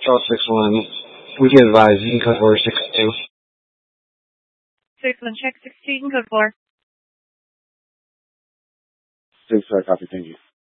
Charles 6-1. We can advise. You can code 462. 6-1, check 16, code 4. 6, copy, thank you.